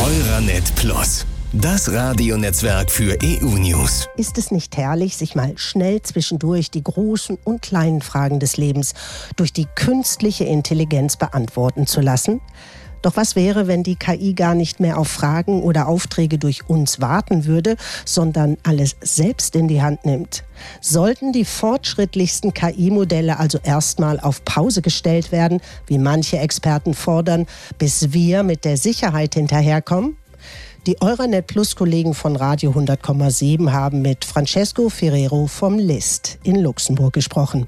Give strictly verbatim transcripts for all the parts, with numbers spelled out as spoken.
Euranet Plus, das Radionetzwerk für E U-News. Ist es nicht herrlich, sich mal schnell zwischendurch die großen und kleinen Fragen des Lebens durch die künstliche Intelligenz beantworten zu lassen? Doch was wäre, wenn die K I gar nicht mehr auf Fragen oder Aufträge durch uns warten würde, sondern alles selbst in die Hand nimmt? Sollten die fortschrittlichsten K I-Modelle also erstmal auf Pause gestellt werden, wie manche Experten fordern, bis wir mit der Sicherheit hinterherkommen? Die Euranet Plus-Kollegen von Radio hundert Komma sieben haben mit Francesco Ferrero vom L I S T in Luxemburg gesprochen.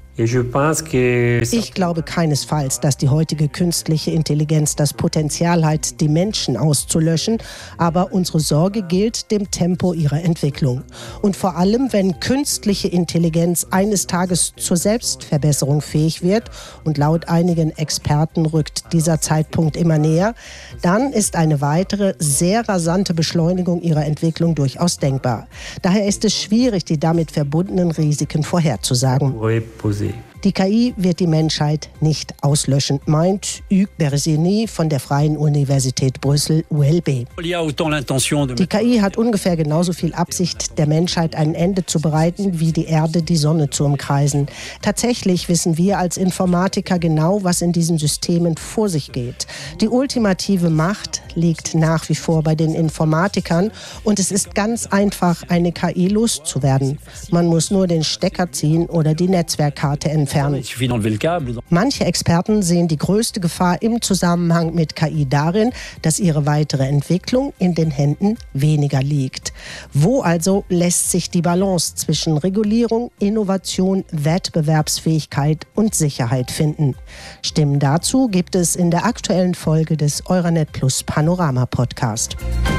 Ich glaube keinesfalls, dass die heutige künstliche Intelligenz das Potenzial hat, die Menschen auszulöschen, aber unsere Sorge gilt dem Tempo ihrer Entwicklung. Und vor allem, wenn künstliche Intelligenz eines Tages zur Selbstverbesserung fähig wird, und laut einigen Experten rückt dieser Zeitpunkt immer näher, dann ist eine weitere, sehr rasante Beschleunigung ihrer Entwicklung durchaus denkbar. Daher ist es schwierig, die damit verbundenen Risiken vorherzusagen. Die K I wird die Menschheit nicht auslöschen, meint Hugues Berzeny von der Freien Universität Brüssel U L B. Die K I hat ungefähr genauso viel Absicht, der Menschheit ein Ende zu bereiten, wie die Erde die Sonne zu umkreisen. Tatsächlich wissen wir als Informatiker genau, was in diesen Systemen vor sich geht. Die ultimative Macht liegt nach wie vor bei den Informatikern und es ist ganz einfach, eine K I loszuwerden. Man muss nur den Stecker ziehen oder die Netzwerkkarte entfernen. Manche Experten sehen die größte Gefahr im Zusammenhang mit K I darin, dass ihre weitere Entwicklung in den Händen weniger liegt. Wo also lässt sich die Balance zwischen Regulierung, Innovation, Wettbewerbsfähigkeit und Sicherheit finden? Stimmen dazu gibt es in der aktuellen Folge des Euranet Plus Panorama Podcast.